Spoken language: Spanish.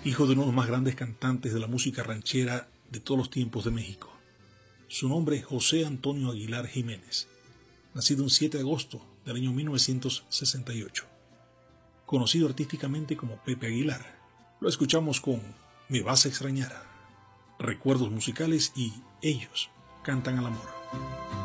hijo de uno de los más grandes cantantes de la música ranchera de todos los tiempos de México. Su nombre es José Antonio Aguilar Jiménez, nacido un 7 de agosto del año 1968. Conocido artísticamente como Pepe Aguilar, lo escuchamos con Me vas a extrañar, Recuerdos musicales y Ellos cantan al amor.